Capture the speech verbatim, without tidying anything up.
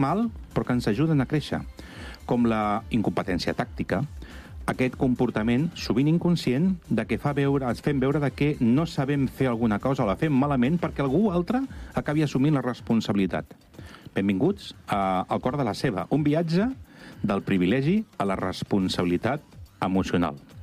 mal, però que ens ajuden a créixer, com la incompetència tàctica, aquest comportament sovint inconscient de que fa veure, ens fem veure de que no sabem fer alguna cosa o la fem malament perquè algú altre acabi assumint la responsabilitat. Benvinguts a El cor de la Seva, un viatge del privilegi a la responsabilitat emocional.